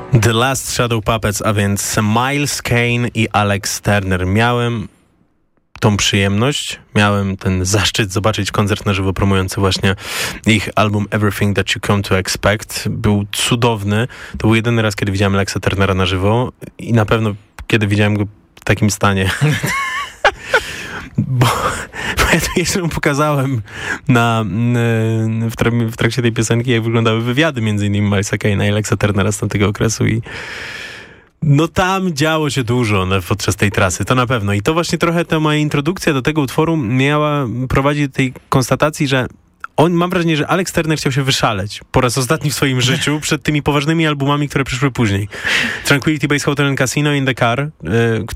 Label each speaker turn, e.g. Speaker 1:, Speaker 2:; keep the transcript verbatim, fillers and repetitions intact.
Speaker 1: The Last Shadow Puppets, a więc Miles Kane i Alex Turner. Miałem tą przyjemność, miałem ten zaszczyt zobaczyć koncert na żywo promujący właśnie ich album Everything That You Come To Expect. Był cudowny. To był jedyny raz, kiedy widziałem Alexa Turnera na żywo i na pewno kiedy widziałem go w takim stanie. Bo, bo ja tu jeszcze mu pokazałem na, w, trak- w trakcie tej piosenki, jak wyglądały wywiady między innymi Milesa Kane'a i Alexa Turnera z tamtego okresu i no tam działo się dużo no, podczas tej trasy, to na pewno. I to właśnie trochę ta moja introdukcja do tego utworu miała prowadzić do tej konstatacji, że on, mam wrażenie, że Alex Turner chciał się wyszaleć po raz ostatni w swoim życiu przed tymi poważnymi albumami, które przyszły później. Tranquility Base Hotel and Casino in the Car, y,